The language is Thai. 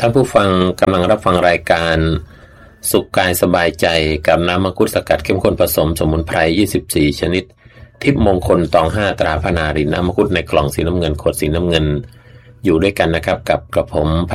ท่านผู้ฟังกำลังรับฟังรายการสุขกายสบายใจกับน้ำมังคุดสกัดเข้มข้นผสมสมุนไพร24ชนิดทิพย์มงคลตอง5ตราพนารินน้ำมังคุดในกล่องสีน้ำเงินขวดสีน้ำเงินอยู่ด้วยกันนะครับกับกระผมไพ